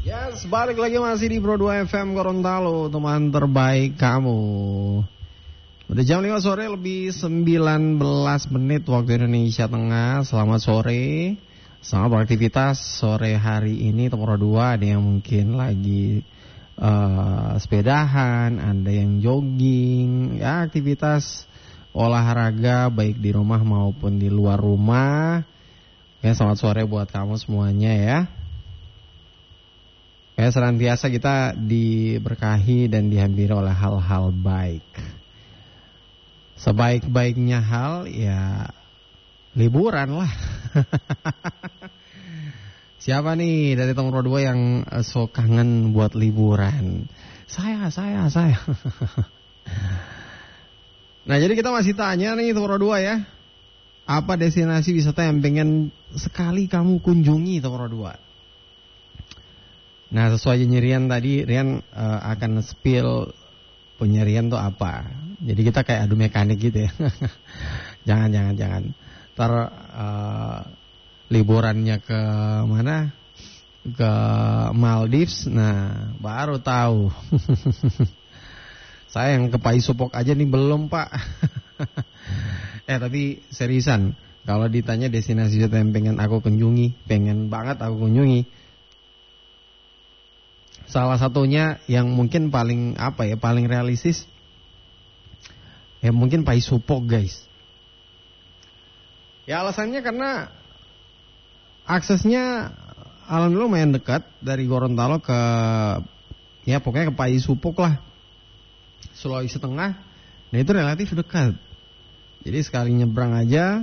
Yes, balik lagi masih di Pro 2 FM Gorontalo, teman terbaik kamu. Udah jam 5 sore lebih 19 menit waktu Indonesia Tengah. Selamat sore, selamat beraktivitas sore hari ini. Pro 2 ada yang mungkin lagi sepedahan, ada yang jogging, ya aktivitas olahraga baik di rumah maupun di luar rumah. Ya, selamat sore buat kamu semuanya ya. Ya, senantiasa kita diberkahi dan dihampiri oleh hal-hal baik. Sebaik-baiknya hal ya liburan lah. Siapa nih dari Tong Pro 2 yang so kangen buat liburan? Saya. Nah, jadi kita masih tanya nih Tong Pro 2 ya. Apa destinasi wisata yang pengen sekali kamu kunjungi Tong Pro 2? Nah, sesuai Rian tadi, Rian akan spill punya Rian tuh apa. Jadi kita kayak adu mekanik gitu ya. Jangan. Ntar liburannya ke mana? Ke Maldives. Nah, baru tahu. Saya yang ke Paisupok aja nih belum, Pak. Tapi seriusan, kalau ditanya destinasi wisata yang pengen aku kunjungi, pengen banget aku kunjungi. Salah satunya yang mungkin paling paling realistis ya mungkin Paisupok, guys. Ya alasannya karena aksesnya alhamdulillah lumayan dekat dari Gorontalo ke ya pokoknya ke Paisupok lah, Sulawesi Tengah. Nah itu relatif dekat. Jadi sekali nyebrang aja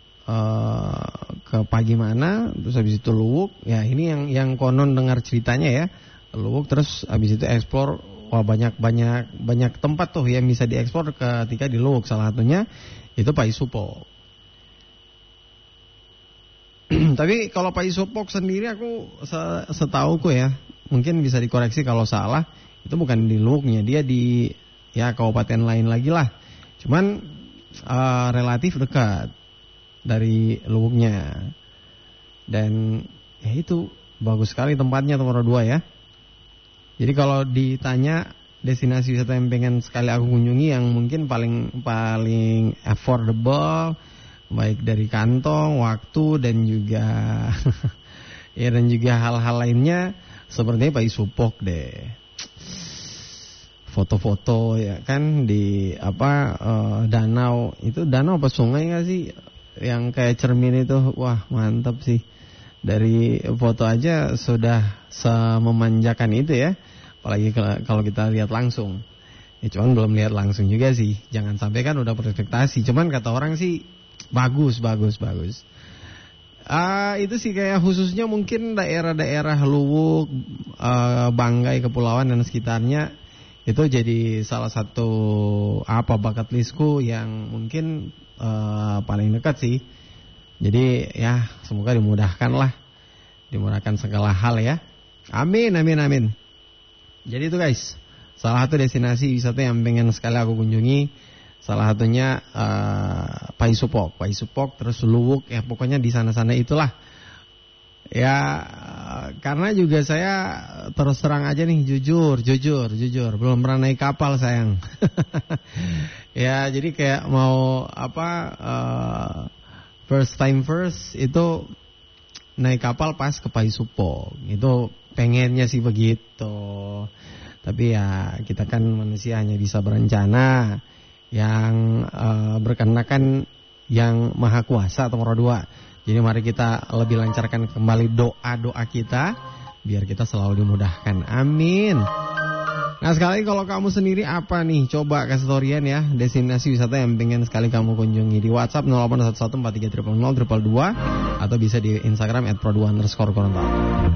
ke Pagimana, terus habis itu Luwuk. Ya ini yang konon dengar ceritanya ya. Luwuk, terus habis itu eksplor. Wah banyak tempat tuh yang bisa dieksplor ketika di Luwuk. Salah satunya itu Paisupok. Tapi kalau Paisupok sendiri aku setauku ya, mungkin bisa dikoreksi kalau salah, itu bukan di Luwuknya, dia di ya kabupaten lain lagi lah. Cuman relatif dekat dari Luwuknya. Dan ya itu bagus sekali tempatnya nomor 2 ya. Jadi kalau ditanya destinasi wisata yang pengen sekali aku kunjungi yang mungkin paling affordable baik dari kantong, waktu dan juga ya dan juga hal-hal lainnya sepertinya Paisupok deh. Foto-foto ya kan di danau, itu danau apa sungai enggak sih yang kayak cermin itu, wah mantap sih. Dari foto aja sudah sememanjakan itu ya. Apalagi kalau kita lihat langsung. Ya cuman belum lihat langsung juga sih. Jangan sampai kan udah berekspektasi. Cuman kata orang sih bagus. Itu sih kayak khususnya mungkin daerah-daerah Luwuk, Banggai, Kepulauan dan sekitarnya. Itu jadi salah satu bucket listku yang mungkin paling dekat sih. Jadi ya semoga dimudahkan segala hal ya. Amin. Jadi itu guys, salah satu destinasi wisata yang pengen sekali aku kunjungi, salah satunya Paisupok, terus Luwuk ya pokoknya di sana-sana itulah. Ya karena juga saya terus terang aja nih jujur belum pernah naik kapal sayang. Ya jadi kayak mau first itu naik kapal pas ke Paisupok. Itu pengennya sih begitu. Tapi ya kita kan manusia hanya bisa berencana. Yang berkenakan yang maha kuasa atau nomor 2. Jadi mari kita lebih lancarkan kembali doa-doa kita biar kita selalu dimudahkan. Amin. Nah sekali kalau kamu sendiri apa nih? Coba kasih torian ya destinasi wisata yang pengen sekali kamu kunjungi di WhatsApp 081143000022 atau bisa di Instagram @pro2_Gorontalo.